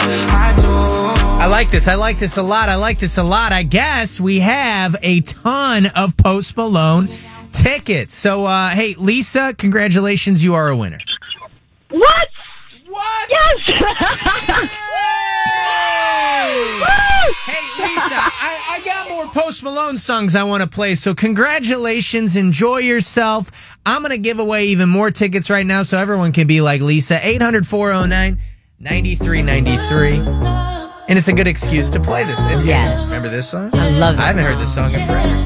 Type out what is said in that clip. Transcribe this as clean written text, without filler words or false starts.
I do. I like this. I like this a lot. I guess we have a ton of Post Malone tickets. So, hey, Lisa, congratulations. You are a winner. What? What? Yes! Hey, Lisa, I got more Post Malone songs I want to play, so congratulations. Enjoy yourself. I'm going to give away even more tickets right now so everyone can be like Lisa. 800-409-9393. And it's a good excuse to play this. And Yes. remember this song? I love this I haven't song. heard this song in forever.